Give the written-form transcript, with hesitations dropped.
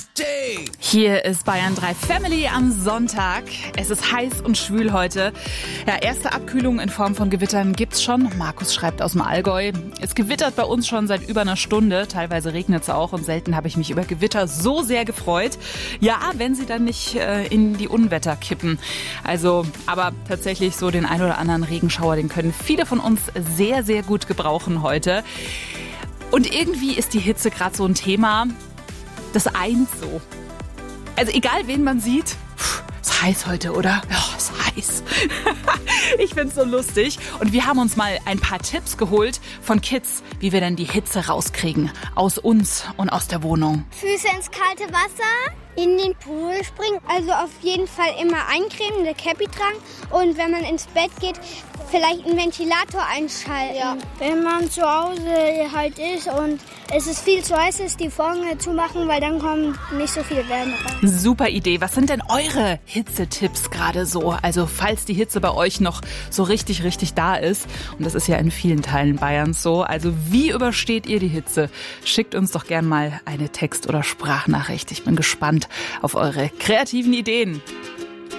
Hier ist Bayern 3 Family am Sonntag. Es ist heiß und schwül heute. Ja, erste Abkühlung in Form von Gewittern gibt's schon. Markus schreibt aus dem Allgäu. Es gewittert bei uns schon seit über einer Stunde. Teilweise regnet es auch und selten habe ich mich über Gewitter so sehr gefreut. Ja, wenn sie dann nicht in die Unwetter kippen. Also, aber tatsächlich so den ein oder anderen Regenschauer, den können viele von uns sehr, sehr gut gebrauchen heute. Und irgendwie ist die Hitze gerade so ein Thema. Das eint so. Also egal, wen man sieht, ist heiß heute, oder? Ja, ist heiß. Ich find's so lustig. Und wir haben uns mal ein paar Tipps geholt von Kids, wie wir denn die Hitze rauskriegen. Aus uns und aus der Wohnung. Füße ins kalte Wasser, in den Pool springen. Also auf jeden Fall immer eincremen, eine Cappy tragen. Und wenn man ins Bett geht, vielleicht einen Ventilator einschalten. Ja. Wenn man zu Hause halt ist und es ist viel zu heiß, ist die Vorhänge zumachen, weil dann kommt nicht so viel Wärme rein. Super Idee. Was sind denn eure Hitzetipps gerade so? Also falls die Hitze bei euch noch so richtig, richtig da ist. Und das ist ja in vielen Teilen Bayerns so. Also wie übersteht ihr die Hitze? Schickt uns doch gern mal eine Text- oder Sprachnachricht. Ich bin gespannt auf eure kreativen Ideen.